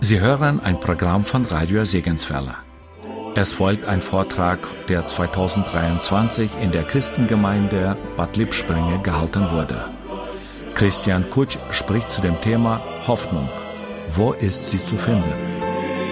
Sie hören ein Programm von Radio Segenswelle. Es folgt ein Vortrag, der 2023 in der Christengemeinde Bad Lippspringe gehalten wurde. Christian Kutsch spricht zu dem Thema Hoffnung. Wo ist sie zu finden?